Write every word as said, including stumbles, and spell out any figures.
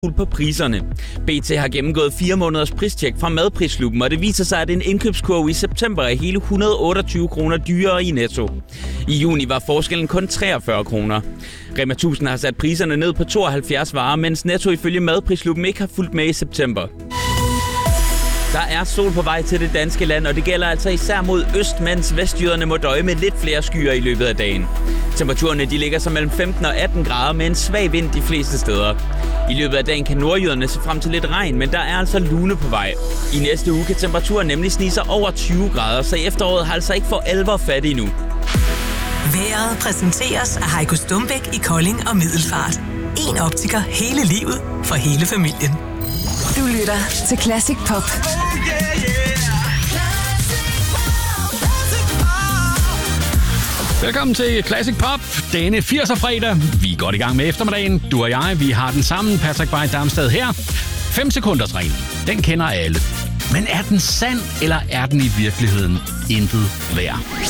på priserne. B T har gennemgået fire måneders pristjek fra Madprisklubben, og det viser sig, at en indkøbskurve i september er hele et hundrede og otteogtyve kroner dyrere i Netto. I juni var forskellen kun treogfyrre kroner. Rema tusind har sat priserne ned på tooghalvfjerds varer, mens Netto ifølge Madprisklubben ikke har fulgt med i september. Der er sol på vej til det danske land, og det gælder altså især mod øst, mens vestjyderne må døje med lidt flere skyer i løbet af dagen. Temperaturerne de ligger så mellem femten og atten grader med en svag vind de fleste steder. I løbet af dagen kan nordjyderne se frem til lidt regn, men der er altså lune på vej. I næste uge kan temperaturen nemlig snige sig over tyve grader, så efteråret har altså ikke for alvor fat endnu. Vejret præsenteres af Heiko Stumbæk i Kolding og Middelfart. En optiker hele livet for hele familien. Du lytter til Classic Pop. Velkommen til Classic Pop, denne firser fredag. Vi er godt i gang med eftermiddagen. Du og jeg, vi har den sammen. Patrick Bay Damsted her. fem sekunders regel. Den kender alle. Men er den sand, eller er den i virkeligheden intet værd?